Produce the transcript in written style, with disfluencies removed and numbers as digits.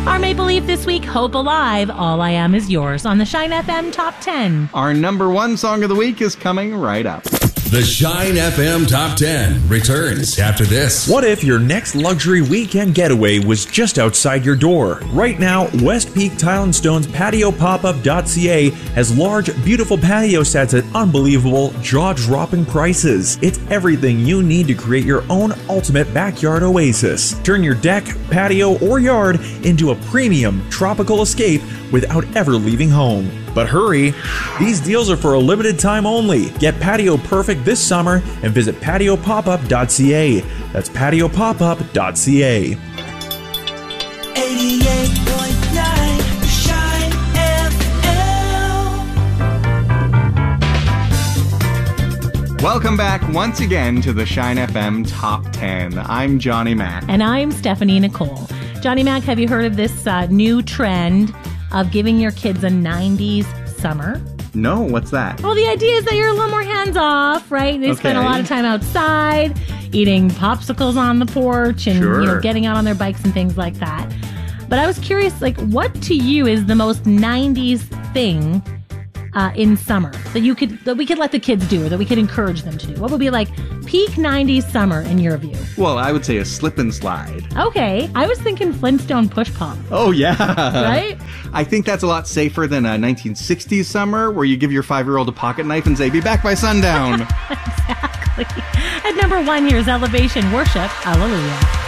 Our Maple Leaf this week, Hope Alive, All I Am Is Yours on the Shine FM Top 10. Our number one song of the week is coming right up. The Shine FM Top 10 returns after this. What if your next luxury weekend getaway was just outside your door? Right now, West Peak Tile and Stone's PatioPopup.ca has large, beautiful patio sets at unbelievable, jaw-dropping prices. It's everything you need to create your own ultimate backyard oasis. Turn your deck, patio, or yard into a premium tropical escape without ever leaving home. But hurry, these deals are for a limited time only. Get Patio Perfect this summer and visit PatioPopup.ca. That's PatioPopup.ca. 88.9 Shine FM. Welcome back once again to the Shine FM Top 10. I'm Johnny Mac. And I'm Stephanie Nicole. Johnny Mac, have you heard of this new trend of giving your kids a 90s summer? No, what's that? Well, the idea is that you're a little more hands-off, right? They spend a lot of time outside, eating popsicles on the porch and getting out on their bikes and things like that. But I was curious, what to you is the most 90s thing in summer that we could let the kids do or that we could encourage them to do? What would be peak 90s summer in your view? Well, I would say a slip and slide. Okay. I was thinking Flintstone push pop. Oh, yeah. Right? I think that's a lot safer than a 1960s summer where you give your 5-year-old a pocket knife and say, be back by sundown. Exactly. At number 1, here's Elevation Worship. Hallelujah.